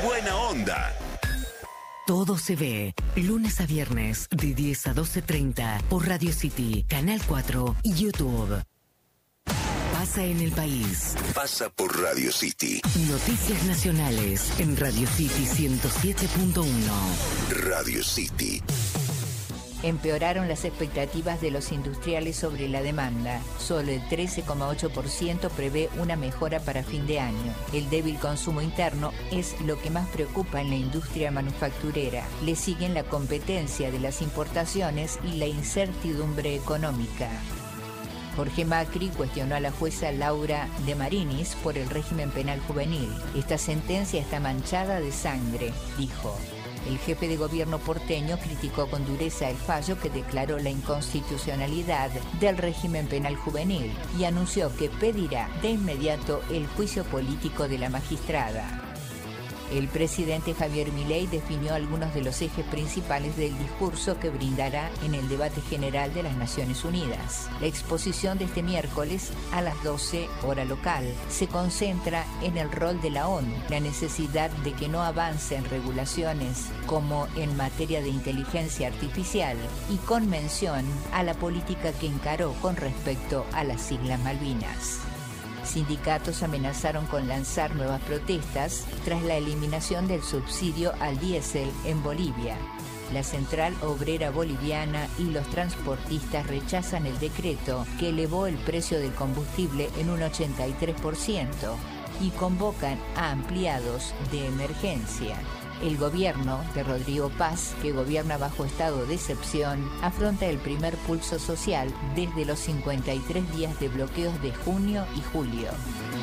buena onda. Todo se ve, lunes a viernes, de 10 a 12:30, por Radio City, Canal 4 y YouTube. Pasa en el país. Pasa por Radio City. Noticias nacionales en Radio City 107.1. Radio City. Empeoraron las expectativas de los industriales sobre la demanda. Solo el 13,8% prevé una mejora para fin de año. El débil consumo interno es lo que más preocupa en la industria manufacturera. Le siguen la competencia de las importaciones y la incertidumbre económica. Jorge Macri cuestionó a la jueza Laura de Marinis por el régimen penal juvenil. Esta sentencia está manchada de sangre, dijo. El jefe de gobierno porteño criticó con dureza el fallo que declaró la inconstitucionalidad del régimen penal juvenil y anunció que pedirá de inmediato el juicio político de la magistrada. El presidente Javier Milei definió algunos de los ejes principales del discurso que brindará en el debate general de las Naciones Unidas. La exposición de este miércoles a las 12 hora local se concentra en el rol de la ONU, la necesidad de que no avancen regulaciones como en materia de inteligencia artificial y con mención a la política que encaró con respecto a las Islas Malvinas. Sindicatos amenazaron con lanzar nuevas protestas tras la eliminación del subsidio al diésel en Bolivia. La Central Obrera Boliviana y los transportistas rechazan el decreto que elevó el precio del combustible en un 83% y convocan a ampliados de emergencia. El gobierno de Rodrigo Paz, que gobierna bajo estado de excepción, afronta el primer pulso social desde los 53 días de bloqueos de junio y julio.